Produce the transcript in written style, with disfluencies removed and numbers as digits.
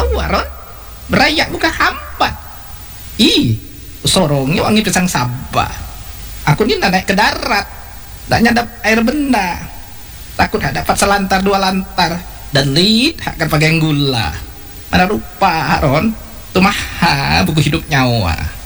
nyawa ron berayak bukan hampat. Ih, sorongnya wangi pisang sabah. Aku ni nak naik ke darat, tak nyadap air benda, takut hak dapat selantar dua lantar dan lid hak akan pakai gula. Mana rupa ron tu maha buku hidup nyawa.